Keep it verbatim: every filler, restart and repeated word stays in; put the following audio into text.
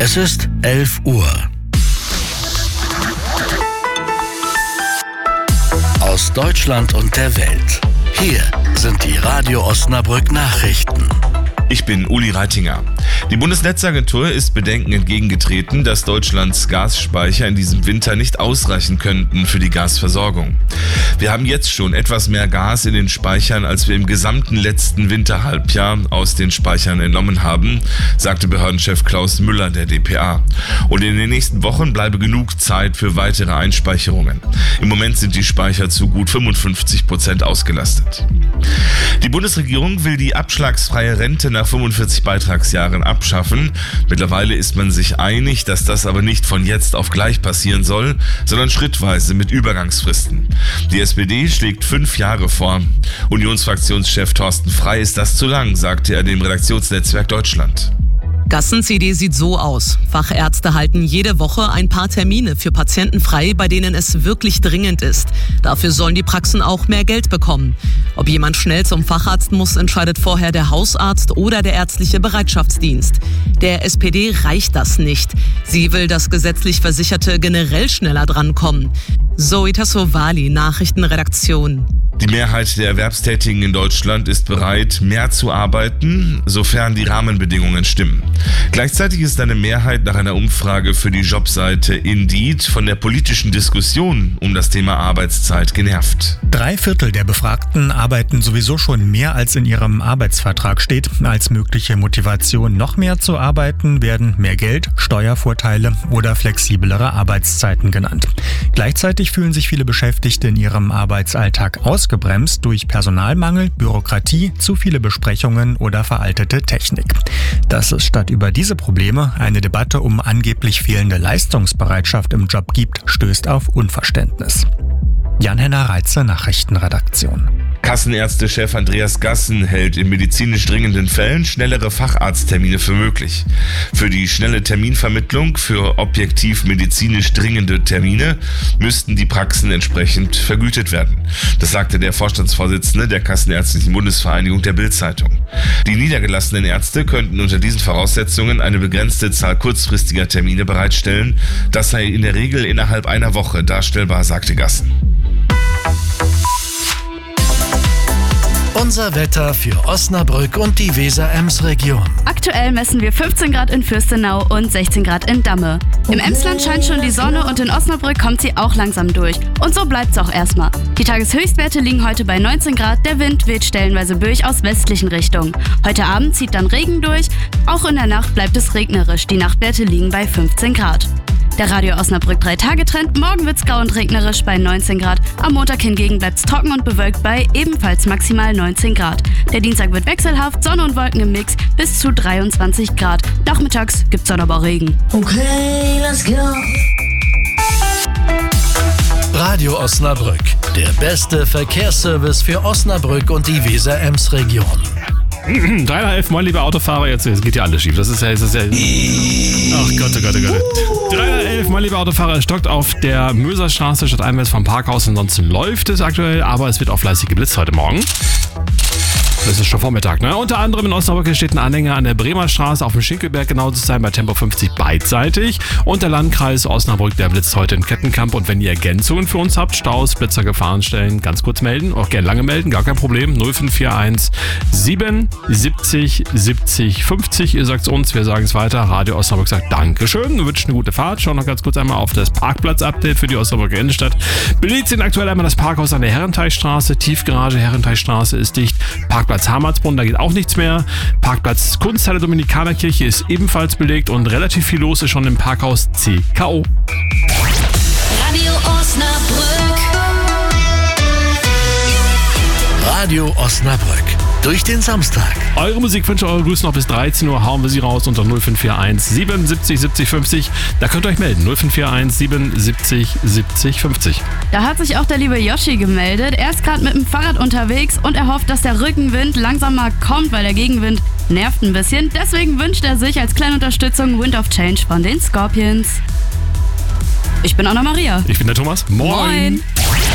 Es ist elf Uhr. Aus Deutschland und der Welt. Hier sind die Radio Osnabrück Nachrichten. Ich bin Uli Reitinger. Die Bundesnetzagentur ist Bedenken entgegengetreten, dass Deutschlands Gasspeicher in diesem Winter nicht ausreichen könnten für die Gasversorgung. Wir haben jetzt schon etwas mehr Gas in den Speichern, als wir im gesamten letzten Winterhalbjahr aus den Speichern entnommen haben, sagte Behördenchef Klaus Müller der D P A. Und in den nächsten Wochen bleibe genug Zeit für weitere Einspeicherungen. Im Moment sind die Speicher zu gut fünfundfünfzig Prozent ausgelastet. Die Bundesregierung will die abschlagsfreie Rente nach fünfundvierzig Beitragsjahren abschaffen. Mittlerweile ist man sich einig, dass das aber nicht von jetzt auf gleich passieren soll, sondern schrittweise mit Übergangsfristen. Die S P D schlägt fünf Jahre vor. Unionsfraktionschef Thorsten Frey ist das zu lang, sagte er dem Redaktionsnetzwerk Deutschland. Gassen-C D sieht so aus. Fachärzte halten jede Woche ein paar Termine für Patienten frei, bei denen es wirklich dringend ist. Dafür sollen die Praxen auch mehr Geld bekommen. Ob jemand schnell zum Facharzt muss, entscheidet vorher der Hausarzt oder der ärztliche Bereitschaftsdienst. Der S P D reicht das nicht. Sie will, dass gesetzlich Versicherte generell schneller drankommen. Zoe Tassovali, Nachrichtenredaktion. Die Mehrheit der Erwerbstätigen in Deutschland ist bereit, mehr zu arbeiten, sofern die Rahmenbedingungen stimmen. Gleichzeitig ist eine Mehrheit nach einer Umfrage für die Jobseite Indeed von der politischen Diskussion um das Thema Arbeitszeit genervt. Drei Viertel der Befragten arbeiten sowieso schon mehr, als in ihrem Arbeitsvertrag steht. Als mögliche Motivation, noch mehr zu arbeiten, werden mehr Geld, Steuervorteile oder flexiblere Arbeitszeiten genannt. Gleichzeitig fühlen sich viele Beschäftigte in ihrem Arbeitsalltag ausgebremst durch Personalmangel, Bürokratie, zu viele Besprechungen oder veraltete Technik. Dass es statt über diese Probleme eine Debatte um angeblich fehlende Leistungsbereitschaft im Job gibt, stößt auf Unverständnis. Jan-Henner Reitze, Nachrichtenredaktion. Kassenärztechef Andreas Gassen hält in medizinisch dringenden Fällen schnellere Facharzttermine für möglich. Für die schnelle Terminvermittlung für objektiv medizinisch dringende Termine müssten die Praxen entsprechend vergütet werden. Das sagte der Vorstandsvorsitzende der Kassenärztlichen Bundesvereinigung der Bild-Zeitung. Die niedergelassenen Ärzte könnten unter diesen Voraussetzungen eine begrenzte Zahl kurzfristiger Termine bereitstellen. Das sei in der Regel innerhalb einer Woche darstellbar, sagte Gassen. Unser Wetter für Osnabrück und die Weser-Ems-Region. Aktuell messen wir fünfzehn Grad in Fürstenau und sechzehn Grad in Damme. Im Emsland scheint schon die Sonne und in Osnabrück kommt sie auch langsam durch. Und so bleibt's auch erstmal. Die Tageshöchstwerte liegen heute bei neunzehn Grad, der Wind weht stellenweise böig aus westlichen Richtungen. Heute Abend zieht dann Regen durch, auch in der Nacht bleibt es regnerisch. Die Nachtwerte liegen bei fünfzehn Grad. Der Radio Osnabrück drei Tage Trend. Morgen wird's grau und regnerisch bei neunzehn Grad. Am Montag hingegen bleibt's trocken und bewölkt bei ebenfalls maximal neunzehn Grad. Der Dienstag wird wechselhaft, Sonne und Wolken im Mix bis zu dreiundzwanzig Grad. Nachmittags gibt's dann aber Regen. Okay, let's go. Radio Osnabrück, der beste Verkehrsservice für Osnabrück und die Weser-Ems-Region. drei nach elf, moin liebe Autofahrer, jetzt, jetzt geht ja alles schief. Das ist ja, das ist ja. Ach Gott, oh Gott, oh Gott. drei nach elf, moin liebe Autofahrer, es stockt auf der Möserstraße statt einwärts vom Parkhaus. Ansonsten läuft es aktuell, aber es wird auch fleißig geblitzt heute Morgen. Das ist schon Vormittag, ne? Unter anderem in Osnabrück steht ein Anhänger an der Bremer Straße auf dem Schinkelberg, genau zu sein, bei Tempo fünfzig beidseitig. Und der Landkreis Osnabrück, der blitzt heute in Kettenkamp. Und wenn ihr Ergänzungen für uns habt, Staus, Blitzer, Gefahrenstellen, ganz kurz melden. Auch gerne lange melden, gar kein Problem. null fünf vier eins sieben siebzig siebzig fünfzig. Ihr sagt es uns, wir sagen es weiter. Radio Osnabrück sagt Dankeschön, wir wünschen eine gute Fahrt. Schauen noch ganz kurz einmal auf das Parkplatz-Update für die Osnabrücker Innenstadt. Belegt sind aktuell einmal das Parkhaus an der Herrenteichstraße. Tiefgarage Herrenteichstraße ist dicht. Parkplatz Hammertsbrunn, da geht auch nichts mehr. Parkplatz Kunsthalle Dominikanerkirche ist ebenfalls belegt und relativ viel los ist schon im Parkhaus C K O. Radio Osnabrück. Radio Osnabrück. Durch den Samstag. Eure Musikwünsche, eure Grüße noch bis dreizehn Uhr hauen wir sie raus unter null fünf vier eins sieben siebzig siebzig fünfzig. Da könnt ihr euch melden. null fünf vier eins sieben siebzig siebzig fünfzig. Da hat sich auch der liebe Yoshi gemeldet. Er ist gerade mit dem Fahrrad unterwegs und er hofft, dass der Rückenwind langsam mal kommt, weil der Gegenwind nervt ein bisschen. Deswegen wünscht er sich als kleine Unterstützung Wind of Change von den Scorpions. Ich bin Anna Maria. Ich bin der Thomas. Moin. Moin.